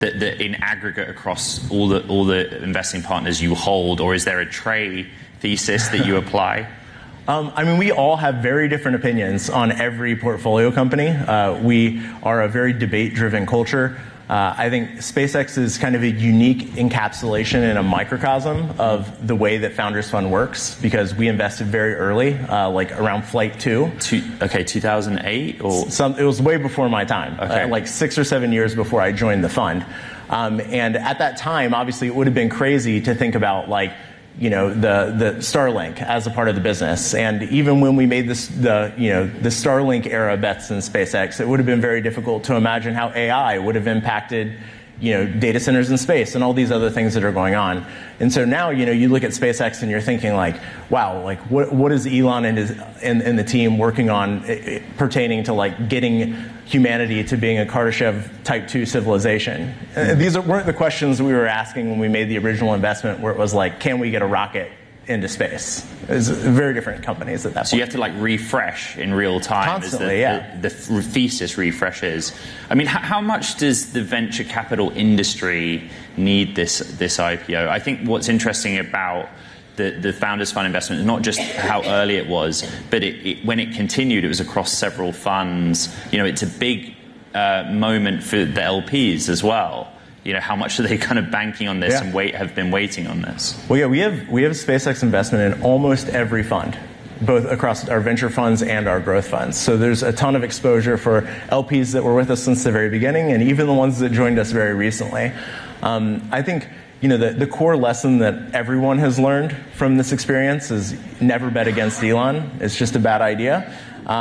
that in aggregate across all the investing partners you hold, or is there a Trey thesis that you apply? I mean, we all have very different opinions on every portfolio company. We are a very debate-driven culture. I think SpaceX is kind of a unique encapsulation and a microcosm of the way that Founders Fund works, because we invested very early, like around Flight 2. 2008? Or? It was way before my time, okay. Like 6 or 7 years before I joined the fund. And at that time, obviously, it would have been crazy to think about, like, you know, the Starlink as a part of the business. And even when we made the Starlink era bets in SpaceX, it would have been very difficult to imagine how AI would have impacted, you know, data centers in space and all these other things that are going on. And so now, you know, you look at SpaceX and you're thinking, like, wow, like what is Elon and the team working on pertaining to, like, getting humanity to being a Kardashev type 2 civilization? These weren't the questions we were asking when we made the original investment, where it was like, can we get a rocket into space? It's very different companies at that point. So you have to, like, refresh in real time. Constantly, the thesis refreshes. I mean, how much does the venture capital industry need this IPO? I think what's interesting about the Founders Fund investment is not just how early it was, but when it continued, it was across several funds. You know, it's a big moment for the LPs as well. You know, how much are they kind of banking on this and have been waiting on this? Well, yeah, we have SpaceX investment in almost every fund, both across our venture funds and our growth funds. So there's a ton of exposure for LPs that were with us since the very beginning, and even the ones that joined us very recently. I think, you know, the core lesson that everyone has learned from this experience is never bet against Elon. It's just a bad idea.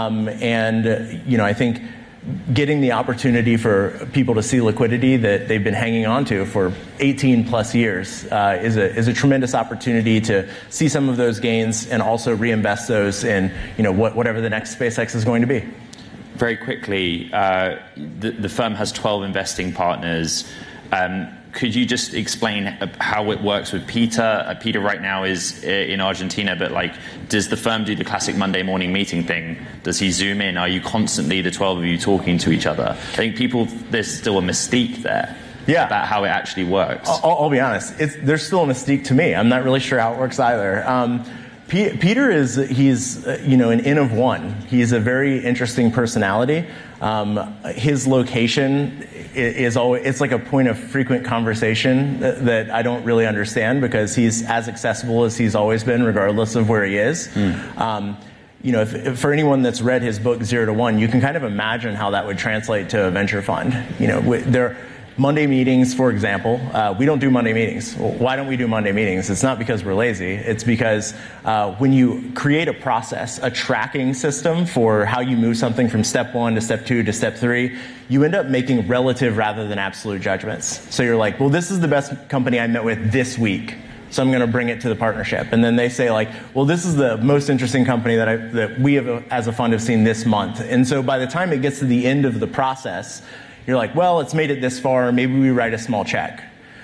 And, you know, I think getting the opportunity for people to see liquidity that they've been hanging on to for 18 plus years is a tremendous opportunity to see some of those gains and also reinvest those in, you know, whatever the next SpaceX is going to be. Very quickly, the firm has 12 investing partners. Could you just explain how it works with Peter? Peter right now is in Argentina, but, like, does the firm do the classic Monday morning meeting thing? Does he zoom in? Are you constantly, the 12 of you, talking to each other? I think there's still a mystique there about how it actually works. I'll be honest. There's still a mystique to me. I'm not really sure how it works either. Peter he's you know, an N of one. He's a very interesting personality. His location is always, it's like a point of frequent conversation that I don't really understand, because he's as accessible as he's always been, regardless of where he is. You know, if for anyone that's read his book 0 to 1, you can kind of imagine how that would translate to a venture fund. You know, Monday meetings, for example, we don't do Monday meetings. Well, why don't we do Monday meetings? It's not because we're lazy. It's because when you create a process, a tracking system for how you move something from step 1 to step 2 to step 3, you end up making relative rather than absolute judgments. So you're like, well, this is the best company I met with this week, so I'm going to bring it to the partnership. And then they say, like, well, this is the most interesting company that we have as a fund have seen this month. And so by the time it gets to the end of the process, you're like, well, it's made it this far, maybe we write a small check.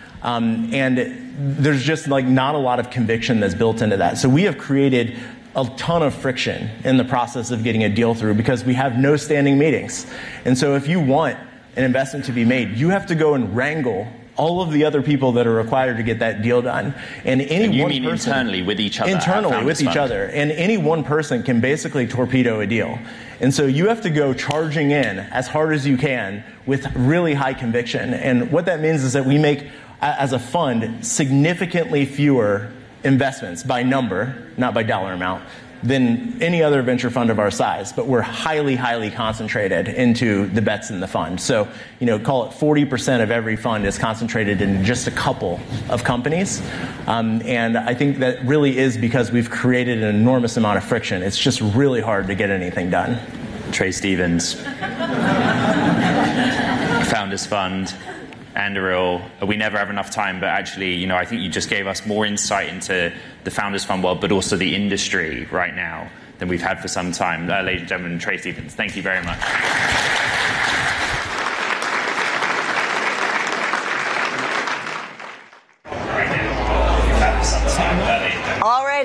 And there's just, like, not a lot of conviction that's built into that. So we have created a ton of friction in the process of getting a deal through, because we have no standing meetings. And so if you want an investment to be made, you have to go and wrangle all of the other people that are required to get that deal done. And you mean internally with each other? Internally with each other. And any one person can basically torpedo a deal. And so you have to go charging in as hard as you can with really high conviction. And what that means is that we make, as a fund, significantly fewer investments by number, not by dollar amount, than any other venture fund of our size, but we're highly, highly concentrated into the bets in the fund. So, you know, call it 40% of every fund is concentrated in just a couple of companies. And I think that really is because we've created an enormous amount of friction. It's just really hard to get anything done. Trey Stevens, Founders Fund, Anduril. We never have enough time, but actually, you know, I think you just gave us more insight into the Founders Fund world, but also the industry right now than we've had for some time. Ladies and gentlemen, Trey Stevens, thank you very much. All right.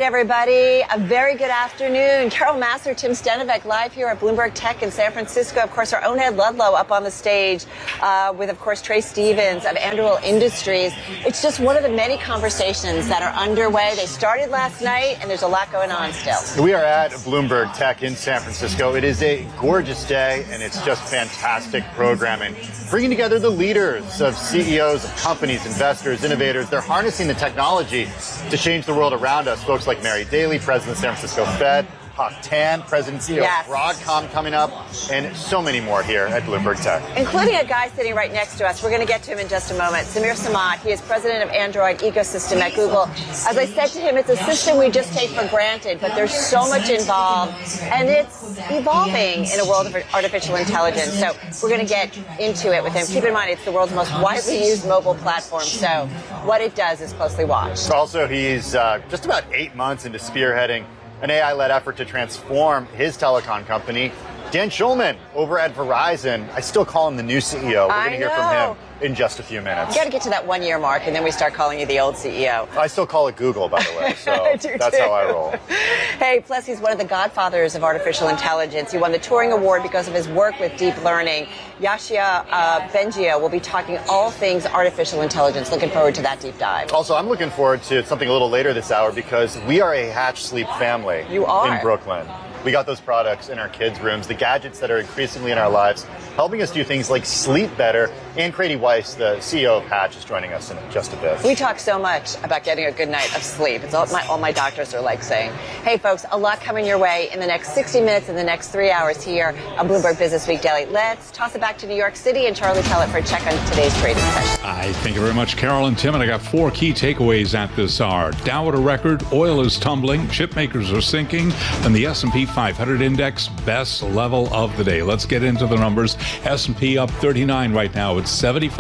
right, everybody. A very good afternoon. Carol Massar, Tim Stenovec, live here at Bloomberg Tech in San Francisco. Of course, our own Ed Ludlow up on the stage with, of course, Trey Stevens of Anduril Industries. It's just one of the many conversations that are underway. They started last night, and there's a lot going on still. We are at Bloomberg Tech in San Francisco. It is a gorgeous day, and it's just fantastic programming. Bringing together the leaders of CEOs of companies, investors, innovators. They're harnessing the technology to change the world around us. Folks like Mary Daly, president of San Francisco Fed, Hock Tan, president and CEO of Broadcom coming up, and so many more here at Bloomberg Tech. Including a guy sitting right next to us. We're going to get to him in just a moment. Samir Samad, he is president of Android Ecosystem at Google. As I said to him, it's a system we just take for granted, but there's so much involved, and it's evolving in a world of artificial intelligence. So we're going to get into it with him. Keep in mind, it's the world's most widely used mobile platform, so what it does is closely watched. Also, he's just about 8 months into spearheading an AI-led effort to transform his telecom company. Dan Schulman over at Verizon. I still call him the new CEO. We're going to hear from him in just a few minutes. You got to get to that 1 year mark, and then we start calling you the old CEO. I still call it Google, by the way, so that's how I roll. Hey, plus he's one of the godfathers of artificial intelligence. He won the Turing Award because of his work with deep learning. Yashia Bengio will be talking all things artificial intelligence. Looking forward to that deep dive. Also, I'm looking forward to something a little later this hour because we are a Hatch Sleep family. You are. In Brooklyn. We got those products in our kids' rooms, the gadgets that are increasingly in our lives, helping us do things like sleep better. And Grady Weiss, the CEO of Hatch, is joining us in just a bit. We talk so much about getting a good night of sleep. It's all my doctors are like saying. Hey, folks, a lot coming your way in the next 60 minutes, in the next 3 hours here on Bloomberg Business Week Daily. Let's toss it back to New York City and Charlie Pellet for a check on today's trading session. Thank you very much, Carol and Tim. And I got 4 key takeaways at this hour. Dow at a record, oil is tumbling, chip makers are sinking, and the S&P 500 index best level of the day. Let's get into the numbers. S&P up 39 right now. It's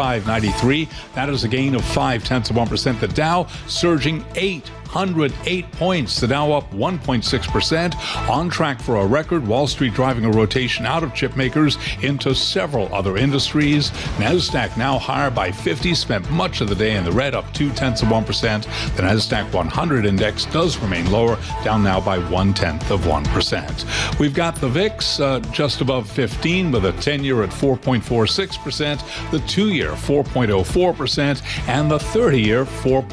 75.93. That is a gain of 0.5%. The Dow surging 808 points. The Dow up 1.6%. On track for a record. Wall Street driving a rotation out of chip makers into several other industries. NASDAQ now higher by 50. Spent much of the day in the red, up 0.2%. The NASDAQ 100 index does remain lower, down now by 0.1%. We've got the VIX just above 15 with a 10-year at 4.46%, the 2-year 4.04%, and the 30-year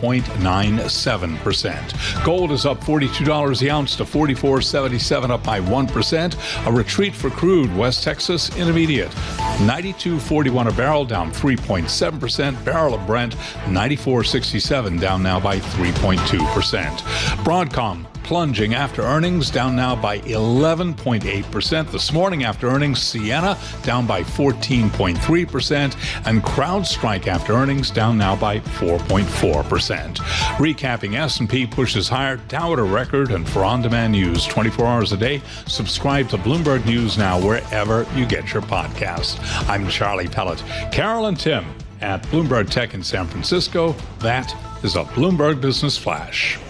4.97%. Gold is up $42 the ounce to $44.77, up by 1%. A retreat for crude, West Texas Intermediate, $92.41 a barrel, down 3.7%. Barrel of Brent, $94.67, down now by 3.2%. Broadcom plunging after earnings, down now by 11.8%. This morning after earnings, Ciena down by 14.3%, and CrowdStrike after earnings down now by 4.4%. Recapping, S&P pushes higher, Dow at a record, and for on-demand news 24 hours a day, subscribe to Bloomberg News now wherever you get your podcast. I'm Charlie Pellet. Carol and Tim at Bloomberg Tech in San Francisco. That is a Bloomberg Business Flash.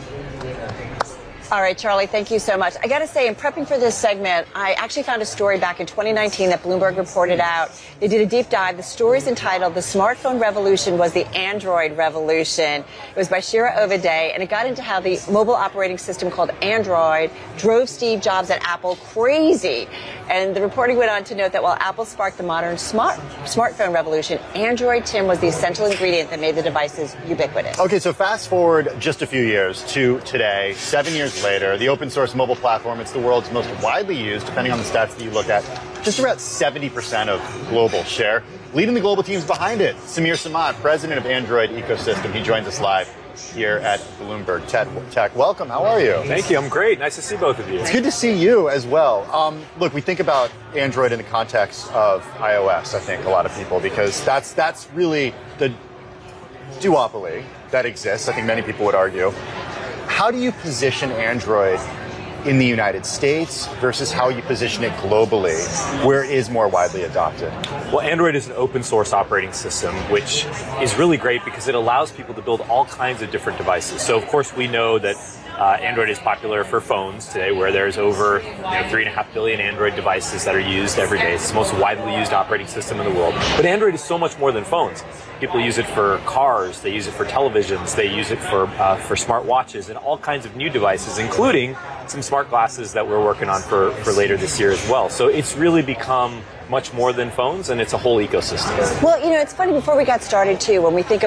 All right, Charlie, thank you so much. I got to say, in prepping for this segment, I actually found a story back in 2019 that Bloomberg reported out. They did a deep dive. The story's entitled, "The Smartphone Revolution Was the Android Revolution." It was by Shira Ovide, and it got into how the mobile operating system called Android drove Steve Jobs at Apple crazy. And the reporting went on to note that while Apple sparked the modern smartphone revolution, Android, Tim, was the essential ingredient that made the devices ubiquitous. Okay, so fast forward just a few years to today, 7 years later, the open source mobile platform, it's the world's most widely used, depending on the stats that you look at, just about 70% of global share. Leading the global teams behind it, Samir Samad, president of Android Ecosystem. He joins us live here at Bloomberg Tech. Welcome, how are you? Thank you, I'm great. Nice to see both of you. It's good to see you as well. Look, we think about Android in the context of iOS, I think, a lot of people, because that's really the duopoly that exists, I think many people would argue. How do you position Android in the United States versus how you position it globally, where it is more widely adopted? Well, Android is an open source operating system, which is really great because it allows people to build all kinds of different devices. So, of course, we know that Android is popular for phones today, where there's over 3.5 billion Android devices that are used every day. It's the most widely used operating system in the world. But Android is so much more than phones. People use it for cars, they use it for televisions, they use it for smart watches and all kinds of new devices, including some smart glasses that we're working on for later this year as well. So it's really become much more than phones, and it's a whole ecosystem. Well, it's funny, before we got started, too, when we think